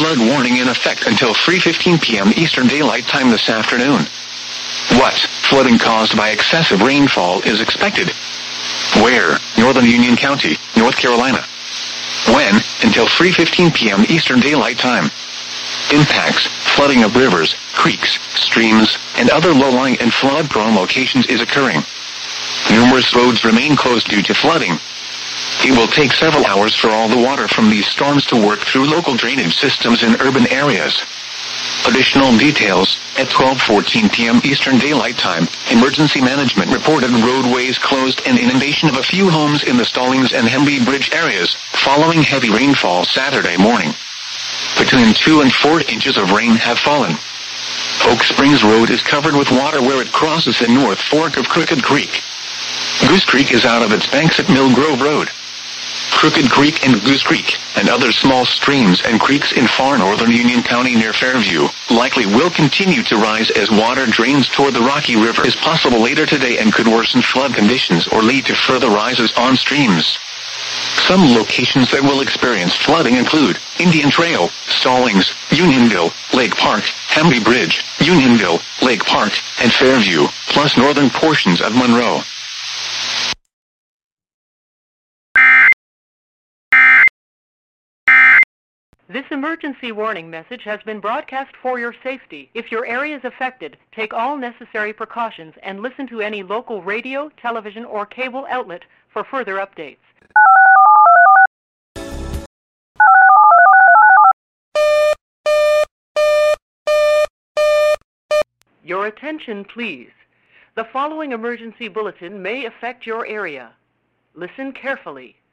flood warning in effect until 3:15 p.m. Eastern Daylight Time this afternoon. What? Flooding caused by excessive rainfall is expected. Where? Northern Union County, North Carolina. When? Until 3:15 p.m. Eastern Daylight Time. Impacts: flooding of rivers, creeks, streams, and other low-lying and flood-prone locations is occurring. Numerous roads remain closed due to flooding. It will take several hours for all the water from these storms to work through local drainage systems in urban areas. Additional details: at 12:14 p.m. Eastern Daylight Time, Emergency Management reported roadways closed and inundation of a few homes in the Stallings and Hemby Bridge areas, following heavy rainfall Saturday morning. Between 2 and 4 inches of rain have fallen. Oak Springs Road is covered with water where it crosses the North Fork of Crooked Creek. Goose Creek is out of its banks at Mill Grove Road. Crooked Creek and Goose Creek, and other small streams and creeks in far northern Union County near Fairview, likely will continue to rise as water drains toward the Rocky River is possible later today and could worsen flood conditions or lead to further rises on streams. Some locations that will experience flooding include Indian Trail, Stallings, Unionville, Lake Park, Hemby Bridge, Unionville, Lake Park, and Fairview, plus northern portions of Monroe. This emergency warning message has been broadcast for your safety. If your area is affected, take all necessary precautions and listen to any local radio, television, or cable outlet for further updates. Your attention, please. The following emergency bulletin may affect your area. Listen carefully.